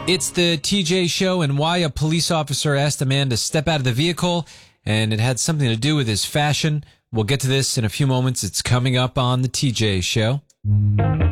It's the TJ Show and why a police officer asked a man to step out of the vehicle, and it had something to do with his fashion. We'll get to this in a few moments. It's coming up on the TJ Show.